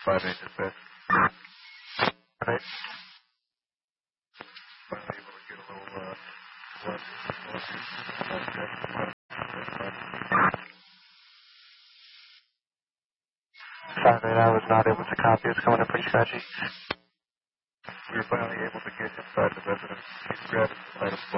5-8 dispatch. Right. Finally able to get a little, Sorry, I was not able to copy. It's coming in pretty sketchy. We were finally able to get inside the residence. He's grabbing some items.